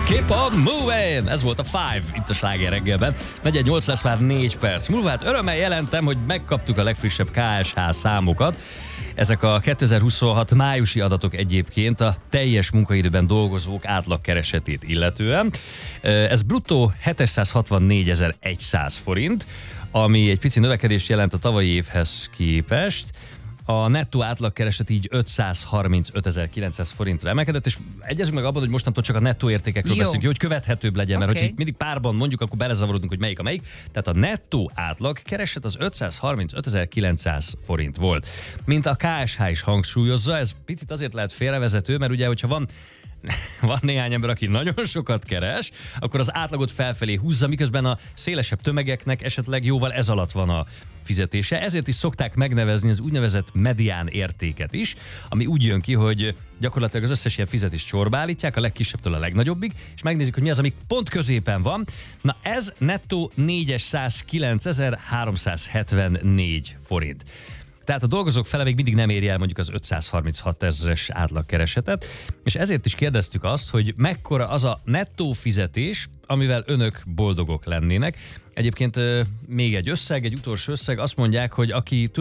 Keep on moving! Ez volt a Five itt a Sláger reggelben. 418 lesz már 4 perc múlva. Hát örömmel jelentem, hogy megkaptuk a legfrissebb KSH számokat. Ezek a 2026 májusi adatok egyébként a teljes munkaidőben dolgozók átlagkeresetét illetően. Ez bruttó 764.100 forint, ami egy pici növekedést jelent a tavalyi évhez képest. A nettó átlagkereset így 535.900 forintra emelkedett, és egyezünk meg abban, hogy mostantól csak a nettó értékekről beszélünk, hogy követhetőbb legyen, mert hogyha mindig párban mondjuk, akkor belezavarodunk, hogy melyik a melyik. Tehát a nettó átlagkereset az 535.900 forint volt. Mint a KSH is hangsúlyozza, ez picit azért lehet félrevezető, mert ugye, hogyha van néhány ember, aki nagyon sokat keres, akkor az átlagot felfelé húzza, miközben a szélesebb tömegeknek esetleg jóval ez alatt van a fizetése. Ezért is szokták megnevezni az úgynevezett medián értéket is, ami úgy jön ki, hogy gyakorlatilag az összes ilyen fizetést sorba állítják, a legkisebbtől a legnagyobbig, és megnézik, hogy mi az, ami pont középen van. Na ez nettó 409.374 forint. Tehát a dolgozók fele még mindig nem éri el mondjuk az 536.000-es átlagkeresetet, és ezért is kérdeztük azt, hogy mekkora az a nettó fizetés, amivel önök boldogok lennének. Egyébként még egy utolsó összeg, azt mondják, hogy aki